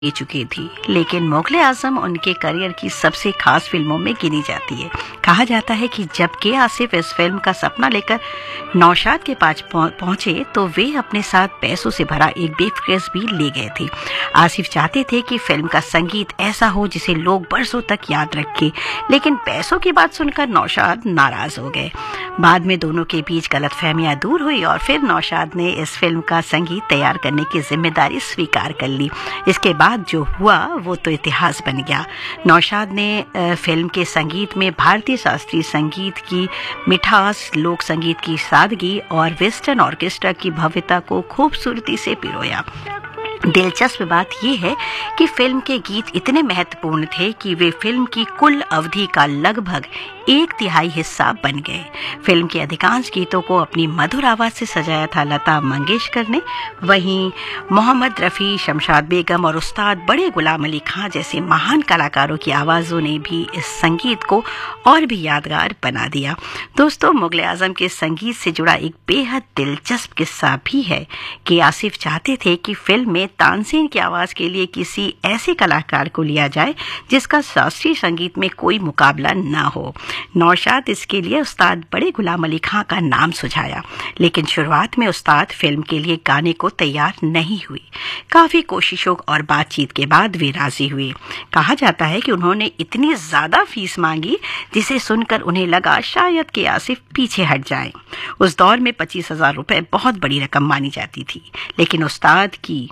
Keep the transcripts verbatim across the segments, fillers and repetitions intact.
दे चुकी थी, लेकिन मुगले आजम उनके करियर की सबसे खास फिल्मों में गिनी जाती है। कहा जाता है कि जब के आसिफ इस फिल्म का सपना लेकर नौशाद के पास पहुंचे तो वे अपने साथ पैसों से भरा एक ब्रीफकेस भी ले गए थे। आसिफ चाहते थे कि फिल्म का संगीत ऐसा हो जिसे लोग बरसों तक याद रखें, लेकिन पैसों की बात सुनकर नौशाद नाराज हो गए। बाद में दोनों के बीच गलतफहमियां दूर हुई और फिर नौशाद ने इस फिल्म का संगीत तैयार करने की जिम्मेदारी स्वीकार कर ली। इसके बाद जो हुआ वो तो इतिहास बन गया। नौशाद ने फिल्म के संगीत में भारतीय शास्त्रीय संगीत की मिठास, लोक संगीत की सादगी और वेस्टर्न ऑर्केस्ट्रा की भव्यता को खूबसूरती से पिरोया। दिलचस्प बात यह है कि फिल्म के गीत इतने महत्वपूर्ण थे कि वे फिल्म की कुल अवधि का लगभग एक तिहाई हिस्सा बन गए। फिल्म के अधिकांश गीतों को अपनी मधुर आवाज से सजाया था लता मंगेशकर ने। वहीं मोहम्मद रफ़ी, शमशाद बेगम और उस्ताद बड़े गुलाम अली खां जैसे महान कलाकारों की आवाज़ों ने भी इस संगीत को और भी यादगार बना दिया। दोस्तों, मुगले आजम के संगीत से जुड़ा एक बेहद दिलचस्प किस्सा भी है कि आसिफ चाहते थे कि फिल्म में तानसेन की आवाज के लिए किसी ऐसे कलाकार को लिया जाए जिसका शास्त्रीय संगीत में कोई मुकाबला ना हो। नौशाद इसके लिए उस्ताद बड़े गुलाम अली खां का नाम सुझाया, लेकिन शुरुआत में उस्ताद फिल्म के लिए गाने को तैयार नहीं हुए। काफी कोशिशों और बातचीत के बाद वे राजी हुए। कहा जाता है कि उन्होंने इतनी ज्यादा फीस मांगी जिसे सुनकर उन्हें लगा शायद कि आसिफ पीछे हट जाएं। उस दौर में पच्चीस हजार रुपए बहुत बड़ी रकम मानी जाती थी, लेकिन उस्ताद की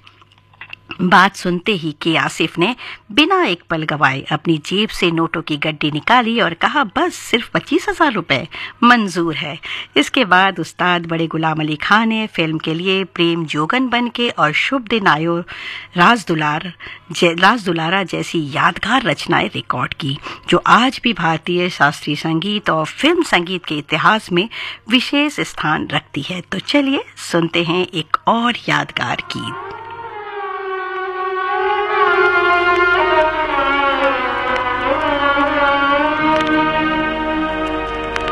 बात सुनते ही के आसिफ ने बिना एक पल गवाए अपनी जेब से नोटों की गड्डी निकाली और कहा, बस सिर्फ पच्चीस हजार रुपए मंजूर है। इसके बाद उस्ताद बड़े गुलाम अली खां ने फिल्म के लिए प्रेम जोगन बनके और शुभ दिन आयो, राज दुलार राज दुलारा जैसी यादगार रचनाएं रिकॉर्ड की, जो आज भी भारतीय शास्त्रीय संगीत और फिल्म संगीत के इतिहास में विशेष स्थान रखती है। तो चलिए सुनते हैं एक और यादगार गीत।